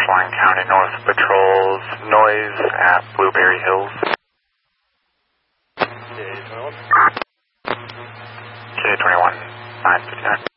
Lyon County North Patrol's noise at Blueberry Hills. K21, 959.